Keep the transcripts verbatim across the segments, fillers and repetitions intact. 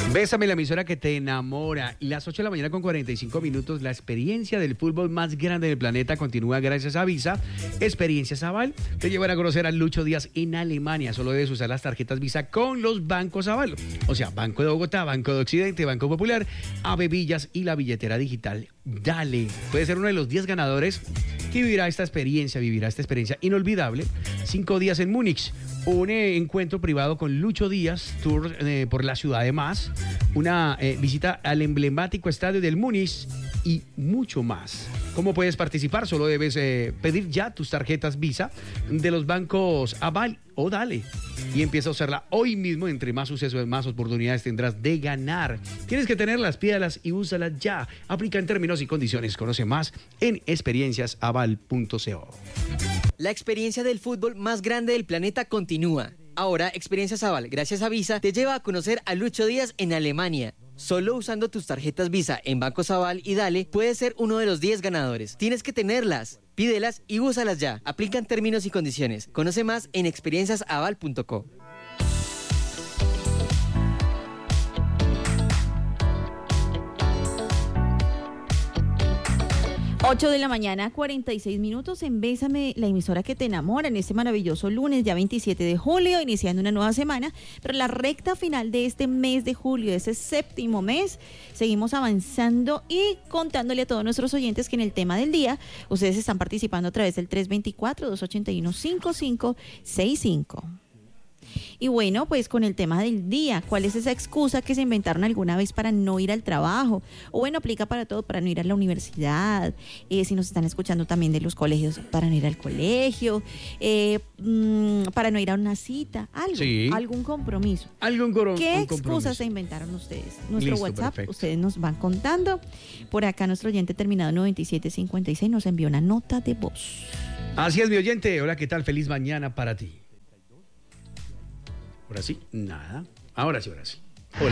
Bésame, la emisora que te enamora. Las ocho de la mañana con cuarenta y cinco minutos. La experiencia del fútbol más grande del planeta continúa gracias a Visa. Experiencias Aval te llevará a conocer a Lucho Díaz en Alemania. Solo debes usar las tarjetas Visa con los bancos Aval. O sea, Banco de Bogotá, Banco de Occidente, Banco Popular, Ave Villas y la billetera digital Dale. Puede ser uno de los diez ganadores que vivirá esta experiencia, vivirá esta experiencia inolvidable. Cinco días en Múnich. Un eh, encuentro privado con Lucho Díaz, tour eh, por la ciudad de más, una eh, visita al emblemático estadio del Múnich y mucho más. ¿Cómo puedes participar? Solo debes eh, pedir ya tus tarjetas Visa de los bancos Aval o Dale y empieza a usarla hoy mismo. Entre más sucesos, más oportunidades tendrás de ganar. Tienes que tenerlas, pídalas y úsalas ya. Aplica en términos y condiciones. Conoce más en experiencias aval punto co. La experiencia del fútbol más grande del planeta continúa. Ahora, Experiencias Aval, gracias a Visa, te lleva a conocer a Lucho Díaz en Alemania. Solo usando tus tarjetas Visa en Bancos Aval y Dale, puedes ser uno de los diez ganadores. Tienes que tenerlas, pídelas y úsalas ya. Aplican términos y condiciones. Conoce más en experiencias aval punto co. ocho de la mañana, cuarenta y seis minutos en Bésame, la emisora que te enamora, en este maravilloso lunes, ya veintisiete de julio, iniciando una nueva semana, pero la recta final de este mes de julio, de ese séptimo mes, seguimos avanzando y contándole a todos nuestros oyentes que en el tema del día, ustedes están participando a través del tres dos cuatro, dos ocho uno, cinco cinco seis cinco. Y bueno, pues con el tema del día, ¿cuál es esa excusa que se inventaron alguna vez para no ir al trabajo? O bueno, aplica para todo, para no ir a la universidad, eh, si nos están escuchando también de los colegios, para no ir al colegio, eh, mmm, para no ir a una cita, algo, sí. algún compromiso. ¿Algún coro- ¿Qué compromiso? excusas se inventaron ustedes? Nuestro Listo, WhatsApp, perfecto. ustedes nos van contando. Por acá nuestro oyente terminado noventa y siete cincuenta y seis nos envió una nota de voz. Así es, mi oyente. Hola, ¿qué tal? Feliz mañana para ti. Ahora sí, nada. Ahora sí, ahora sí. Hola.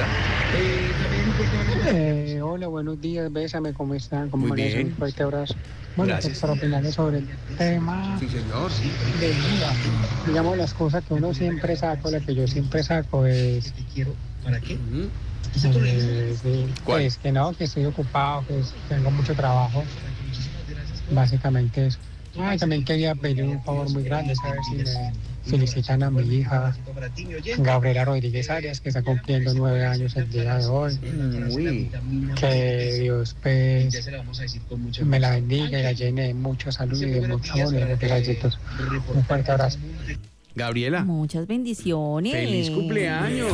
Eh, hola, buenos días, Bésame, ¿cómo están? ¿Cómo Muy amanecen? bien. Un fuerte abrazo. Bueno, Gracias. pues para opinar sobre el tema Sí, señor, sí. del día, digamos las cosas que uno siempre saca, la que yo siempre saco es... ¿Para qué? Eh, sí, ¿Cuál? pues que no, que estoy ocupado, que es- tengo mucho trabajo. Básicamente eso. Ah, y también quería pedir un favor muy grande, saber si me felicitan a mi hija Gabriela Rodríguez Arias, que está cumpliendo nueve años el día de hoy. Uy. Que Dios pues me la bendiga y la llene de mucha salud y de mucho amor y de muchos éxitos. Un fuerte abrazo. Gabriela, Muchas bendiciones. feliz cumpleaños.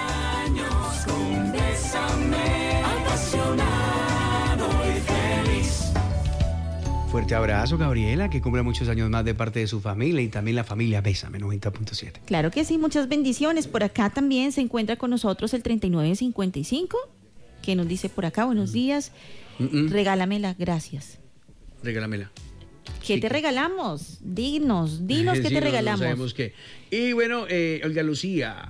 Fuerte abrazo, Gabriela, que cumple muchos años más de parte de su familia y también la familia Bésame noventa punto siete. Claro que sí, muchas bendiciones. Por acá también se encuentra con nosotros el treinta y nueve cincuenta y cinco, que nos dice por acá, buenos días, Mm-mm. regálamela, gracias. Regálamela. ¿Qué Sí, te que- regalamos? Dinos, dinos qué Sí, te no, no regalamos. sabemos qué. Y bueno, eh, Olga Lucía.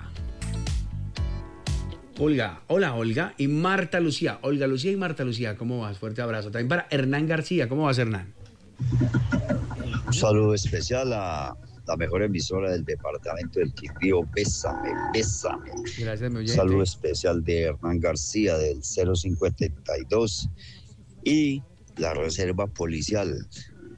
Olga, hola Olga y Marta Lucía. Olga Lucía y Marta Lucía, ¿cómo vas? Fuerte abrazo. También para Hernán García, ¿cómo vas, Hernán? Un saludo especial a la mejor emisora del departamento del Quindío, Bésame, Bésame. Gracias, mi Un oyente. saludo especial de Hernán García del cero cincuenta y dos y la reserva policial.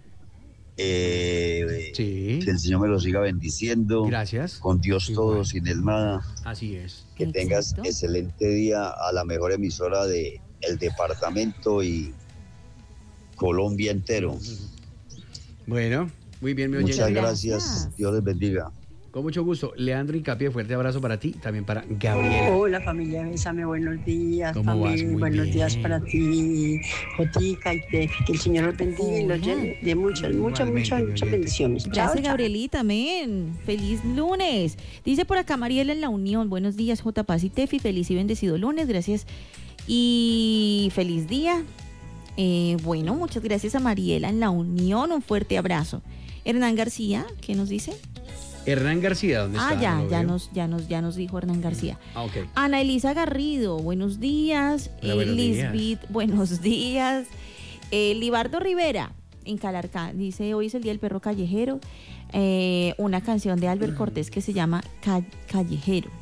Eh, Sí. Que el Señor me lo siga bendiciendo. Gracias. Con Dios todo, Igual. sin el nada. Así es. Que tengas Exacto. excelente día a la mejor emisora de el departamento y Colombia entero. Bueno, muy bien, mi oyente. Muchas Gracias. gracias. Dios les bendiga. Con mucho gusto. Leandro Incapié, fuerte abrazo para ti, también para Gabriela. Hola familia, Bésame, buenos días. ¿Cómo vas? Familia, Muy buenos bien. días para ti, Jotica y Tefi. Que el Señor los bendiga y los Hola. llene de muchas, muchas, Igualmente, muchas, mi muchas oyente. bendiciones. Chao, Gracias, chao. Gabrielita, amén. Feliz lunes. Dice por acá Mariela en la Unión. Buenos días, J. Paz y Tefi. Feliz y bendecido lunes. Gracias. Y feliz día. Eh, bueno, muchas gracias a Mariela en la Unión. Un fuerte abrazo. Hernán García, ¿qué nos dice? Hernán García, ¿dónde Ah, está? ya, No lo ya veo. nos, ya nos, ya nos dijo Hernán García. Ah, ok. Ana Elisa Garrido, buenos días. Hola, Eh, buenos días. Lisbeth, buenos días. Eh, Libardo Rivera, en Calarcá, dice, hoy es el Día del Perro Callejero. Eh, una canción de Albert Cortés que se llama Ca- Callejero.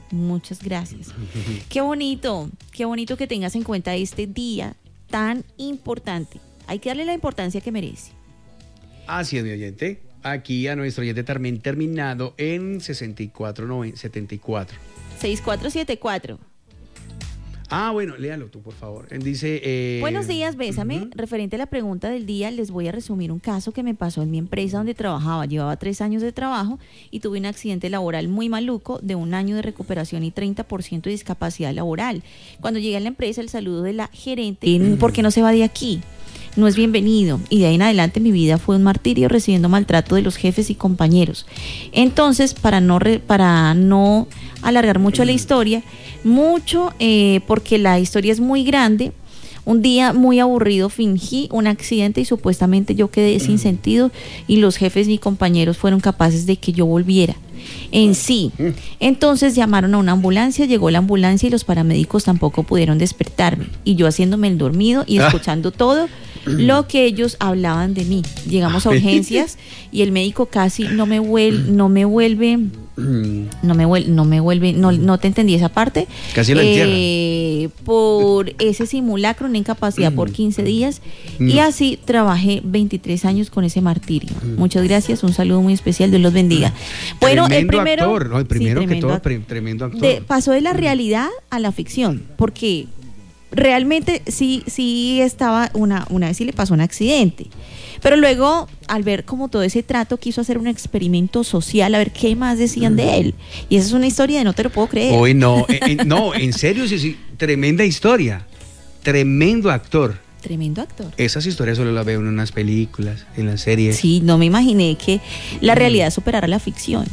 Muchas gracias. Qué bonito, qué bonito que tengas en cuenta este día tan importante. Hay que darle la importancia que merece. Así es, mi oyente. Aquí a nuestro oyente también terminado en sesenta y cuatro setenta y cuatro. seis cuatro siete cuatro. Ah, bueno, léalo tú, por favor. Él dice... Eh, Buenos días, Bésame. Uh-huh. Referente a la pregunta del día, les voy a resumir un caso que me pasó en mi empresa donde trabajaba. Llevaba tres años de trabajo y tuve un accidente laboral muy maluco de un año de recuperación y treinta por ciento de discapacidad laboral. Cuando llegué a la empresa, el saludo de la gerente, ¿por qué no se va de aquí? No es bienvenido, y de ahí en adelante mi vida fue un martirio recibiendo maltrato de los jefes y compañeros. Entonces, para no re, para no alargar mucho la historia, mucho eh, porque la historia es muy grande, un día muy aburrido fingí un accidente y supuestamente yo quedé sin sentido y los jefes y compañeros fueron capaces de que yo volviera en sí. Entonces llamaron a una ambulancia, llegó la ambulancia y los paramédicos tampoco pudieron despertarme y yo haciéndome el dormido y escuchando todo lo que ellos hablaban de mí. Llegamos a urgencias y el médico casi no me vuelve, no me vuelve, no me vuelve, no me vuelve, no, no te entendí esa parte. Casi lo entierran. Eh, por ese simulacro, una incapacidad por quince días y así trabajé veintitrés años con ese martirio. Muchas gracias, un saludo muy especial, Dios los bendiga. Bueno, tremendo el primero, actor, no, el primero sí, que todo, actor. tremendo actor. De, pasó de la realidad a la ficción, porque realmente sí, sí estaba, una, una vez sí le pasó un accidente, pero luego al ver como todo ese trato quiso hacer un experimento social, a ver qué más decían de él, y esa es una historia de no te lo puedo creer. Hoy no, eh, no, en serio, sí, sí, tremenda historia, tremendo actor. Tremendo actor. Esas historias solo las veo en unas películas, en las series. Sí, no me imaginé que la realidad superara la ficción.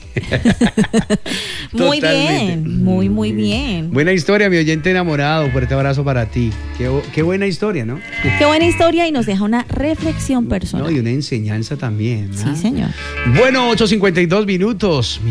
Muy bien, muy, muy bien. Buena historia, mi oyente enamorado. Fuerte abrazo para ti. Qué, qué buena historia, ¿no? Qué buena historia y nos deja una reflexión personal. No, y una enseñanza también, ¿no? Sí, señor. Bueno, ocho cincuenta y dos minutos.